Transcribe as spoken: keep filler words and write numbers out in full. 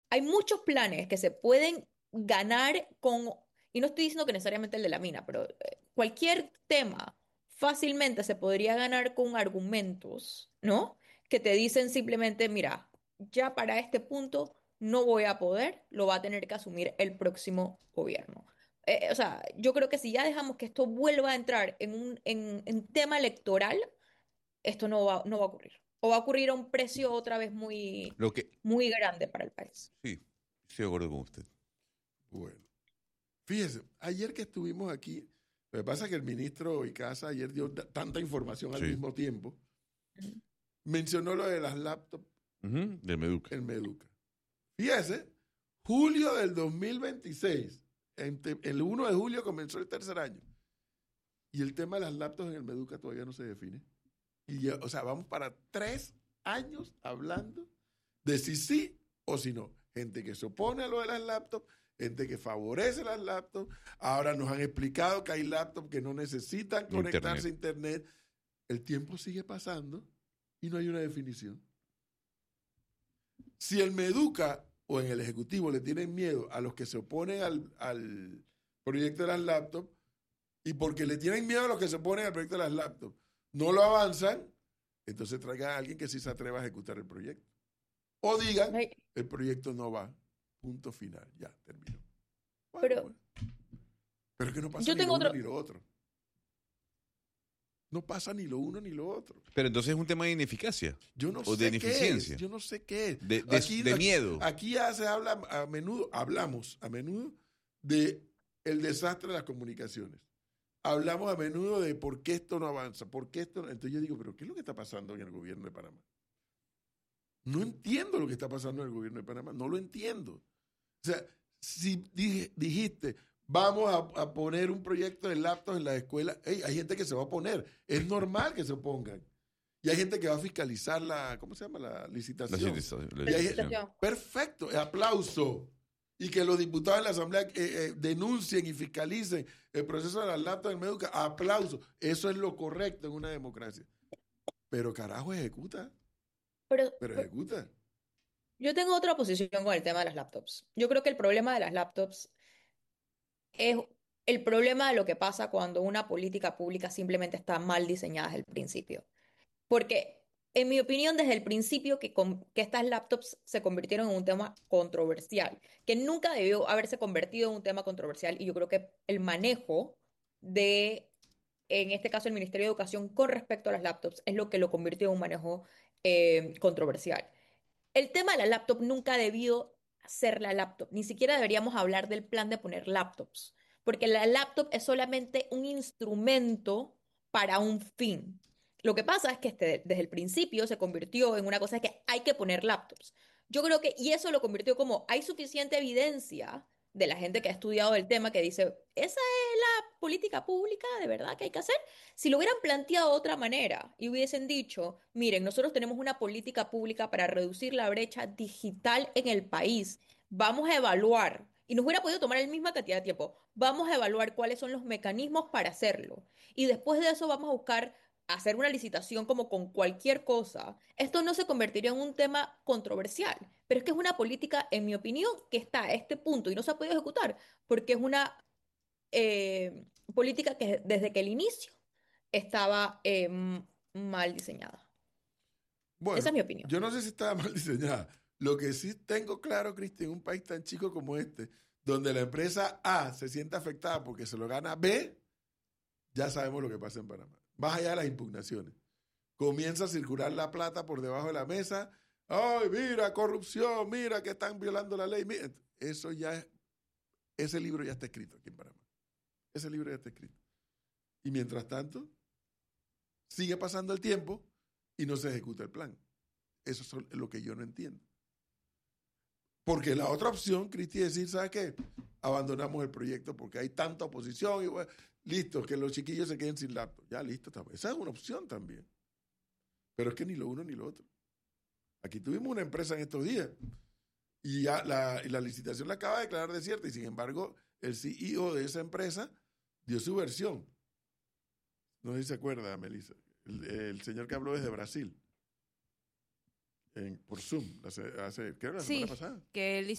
hay muchos planes que se pueden ganar con, y no estoy diciendo que necesariamente el de la mina, pero eh, cualquier tema fácilmente se podría ganar con argumentos, ¿no? Que te dicen simplemente, mira, ya para este punto no voy a poder, lo va a tener que asumir el próximo gobierno. Eh, o sea, yo creo que si ya dejamos que esto vuelva a entrar en un en, en tema electoral, esto no va, no va a ocurrir. O va a ocurrir a un precio otra vez muy, Lo que, muy grande para el país. sí, estoy de acuerdo con usted. Bueno, fíjese, ayer que estuvimos aquí, lo que pasa es que el ministro Icaza ayer dio t- tanta información al Sí. mismo tiempo, mencionó lo de las laptops Ujú, del Meduca. en Meduca. Fíjese, julio del dos mil veintiséis, entre- el uno de julio comenzó el tercer año, y el tema de las laptops en el Meduca todavía no se define. Y ya, o sea, vamos para tres años hablando de si sí o si no. Gente que se opone a lo de las laptops, gente que favorece las laptops. Ahora nos han explicado que hay laptops que no necesitan conectarse a Internet. El tiempo sigue pasando y no hay una definición. Si el Meduca o en el Ejecutivo le tienen miedo a los que se oponen al, al proyecto de las laptops, y porque le tienen miedo a los que se oponen al proyecto de las laptops, no lo avanzan, entonces traigan a alguien que sí se atreva a ejecutar el proyecto. O digan, Ay, el proyecto no va. Punto final. Ya, terminó. Bueno, pero pues. Pero es que no pasa yo ni lo tengo uno otro, ni lo otro. No pasa ni lo uno ni lo otro. Pero entonces es un tema de ineficacia Yo no o de sé qué es. ineficiencia, Yo no sé qué es. de, de, Aquí, de aquí, miedo. aquí ya se habla a menudo, hablamos a menudo de el desastre de las comunicaciones. Hablamos a menudo de por qué esto no avanza, por qué esto no. Entonces yo digo, pero ¿qué es lo que está pasando en el gobierno de Panamá? No entiendo lo que está pasando en el gobierno de Panamá, no lo entiendo. O sea, si dije- dijiste, vamos a, a poner un proyecto de laptops en las escuelas, hey, hay gente que se va a oponer, es normal que se opongan. Y hay gente que va a fiscalizar la, ¿cómo se llama? La La, licitación. licitación- la Y hay- licitación. Perfecto, aplauso. Y que los diputados en la Asamblea eh, eh, denuncien y fiscalicen el proceso de las laptops en Meduca, aplauso. Eso es lo correcto en una democracia. Pero carajo, ejecuta, pero, pero pero ejecuta. yo tengo otra posición con el tema de las laptops. Yo creo que el problema de las laptops es el problema de lo que pasa cuando una política pública simplemente está mal diseñada desde el principio. Porque, en mi opinión, desde el principio que, con- que estas laptops se convirtieron en un tema controversial, que nunca debió haberse convertido en un tema controversial, y yo creo que el manejo de, en este caso, el Ministerio de Educación con respecto a las laptops es lo que lo convirtió en un manejo eh, controversial. El tema de la laptop nunca debió ser la laptop, ni siquiera deberíamos hablar del plan de poner laptops, porque la laptop es solamente un instrumento para un fin. Lo que pasa es que este- desde el principio se convirtió en una cosa que hay que poner laptops. Yo creo que, y eso lo convirtió como, hay suficiente evidencia de la gente que ha estudiado el tema que dice, esa es la política pública de verdad que hay que hacer. Si lo hubieran planteado de otra manera y hubiesen dicho, miren, nosotros tenemos una política pública para reducir la brecha digital en el país, vamos a evaluar, y nos hubiera podido tomar la misma cantidad de tiempo, vamos a evaluar cuáles son los mecanismos para hacerlo. Y después de eso vamos a buscar hacer una licitación como con cualquier cosa. Esto no se convertiría en un tema controversial, pero es que es una política, en mi opinión, que está a este punto y no se ha podido ejecutar porque es una eh, política que desde que el inicio estaba eh, m- mal diseñada. Esa es Bueno, mi opinión. yo no sé si estaba mal diseñada. Lo que sí tengo claro, Cristian, en un país tan chico como este, donde la empresa A se siente afectada porque se lo gana B, ya sabemos lo que pasa en Panamá. Más allá de las impugnaciones. Comienza a circular la plata por debajo de la mesa. Ay, mira, corrupción, mira que están violando la ley. Mira, eso ya es, ese libro ya está escrito aquí en Panamá. Ese libro ya está escrito. Y mientras tanto, sigue pasando el tiempo y no se ejecuta el plan. Eso es lo que yo no entiendo. Porque la otra opción, Cristi, es decir, ¿sabes qué? Abandonamos el proyecto porque hay tanta oposición y bueno, listo, que los chiquillos se queden sin laptop. Ya, listo. Esa es una opción también. Pero es que ni lo uno ni lo otro. Aquí tuvimos una empresa en estos días y ya la, y la licitación la acaba de declarar desierta y sin embargo el C E O de esa empresa dio su versión. No sé si se acuerda, Melissa. El, el señor que habló desde Brasil en, por Zoom, hace, hace, creo que la semana Sí, pasada. que él